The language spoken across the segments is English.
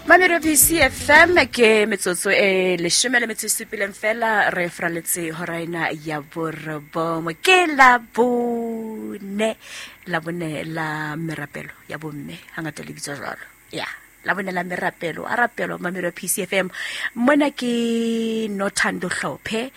Mamelo PCFM ke metsotso e leshome le metso e supileng fela re fraletse horaina ya borobong ke labone la merapelo ya bomme hangata le bitsa jalo ya labone la merapelo a rapelo Mamelo PCFM mona ke Nothando Hlophe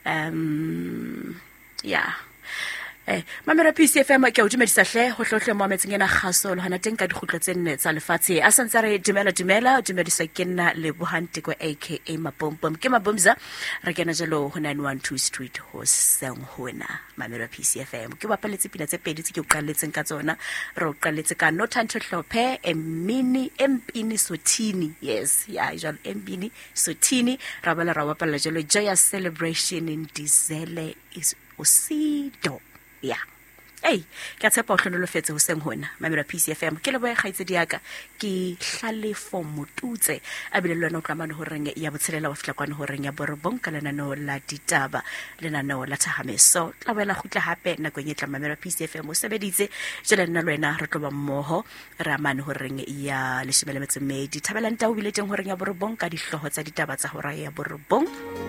ya Mamelo PCFM ke o dumedisa hle ho hlohle mo metseng ena kgasolo hana teng ka dikgutlo tse nne tsa lefatshe a santse re dumela dumedisa ke nna le Bohanteko aka Mabompom ke Mabomza re kena jalo ho 912 Street ho Senghona Mamelo PCFM ke bapaletse pina tse pedi tse ke o qalletseng ka tsona re o qalletse ka Nothando Hlophe Empini Sothini yes ya jalo Empini Sothini ra bapalla jalo Joyous Celebration in Dizele is Osido ya hey ke a tshepa o hlonolofetse ho Senghona Mamelo PCFM ke le boe kgaitse diaka ke hlalefo motutse a bile lwana o tlamane ho reng ya botshelela wa fitlakwane ho reng ya borobong ka lenaneo la ditaba lenaneo la Thahameso tla boela khutla hape nako e tla Mamelo PCFM o sebeditse jela nna lwena re tloba mmoho re amane ho reng ya leshebele metsemedi thabelang tau bile teng ho reng ya borobong ka dihloho tsa ditaba tsa hora ya borobong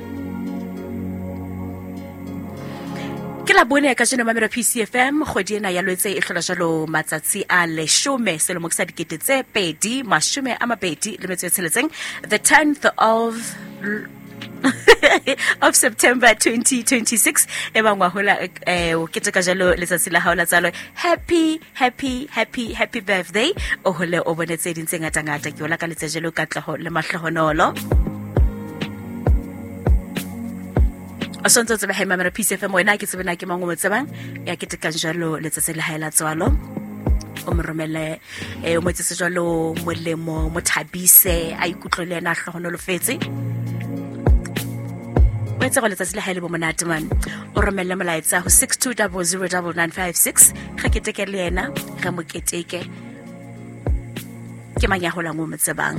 ke la bone ka jeno Mamelo PCFM kgwedi ena ya lwetse e hlola jalo matsatsi a leshome selemo sa dikete tse pedi mashome a mabedi le metso e tsheletseng the 10th of September 2026 eba ngwahola o keteka jalo letsatsi la hao la tsalo happy birthday o hole o bonetse dintse ngata ke ola ka letsejelo ka tlaho le mahlohonolo Asonto tsebe ha Mamelo PCFM wena ke tsebena ke mango motsebang ya ke tekang jalo letsatsi le haela tswalo o moromele o motsetse jalo molemo mothabise a ikutlole na hlohonolo fetse wetsa go letsatsi le haele bo monate man o romelle molaetsa ho 62009956 ga ke tekele yena ga moketeke ke manyahola ngo motsebang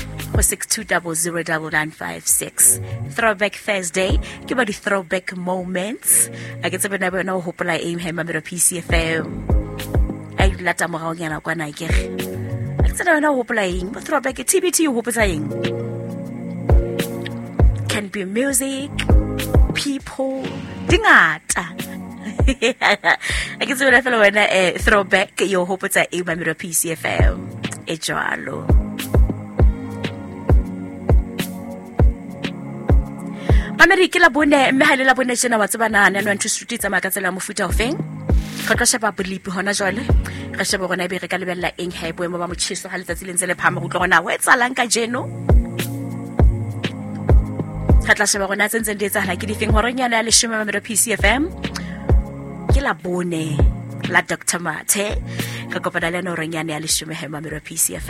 62009956 Throwback Thursday ke ba di throwback moments a ke tsebena bona o hopola aim ha Mamelo PCFM ai lata morao nyana kwa na ke a ke tsebena o hopola eng throwback TBT o hopotsa eng can be music people dingata a ke tsebena fela wena throwback yo hopotsa aim Mamelo PCFM e jalo Mamelo ke la bone mme ha le la bone jena wa tsebana na 12 Street tsa makatsela mofuta ofeng go tla sheba bolipi hona jwale re sheba gona be re ka lebella eng ha boemo ba motshiso ha letsatsi le ntse le phama go tlo gona o etsalang ka jeno ga tla sheba gona tsentse di etsahala ke difeng horonyana ya leshome Mamelo PCFM ke la bone la Dr. Mathe ka kopana le no horonyana ya leshome ha Mamelo PCFM